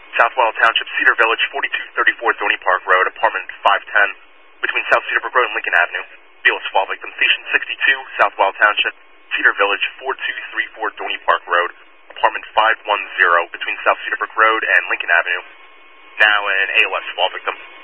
Southwell Township, Cedar Village, 4234 Donny Park Road, apartment 510, between South Cedarbrook Road and Lincoln Avenue. Vehicle fall victim, station 62, Southwell Township, Cedar Village, 4234 Donny Park Road, apartment 510, between South Cedarbrook Road and Lincoln Avenue. Now an ALS fall victim.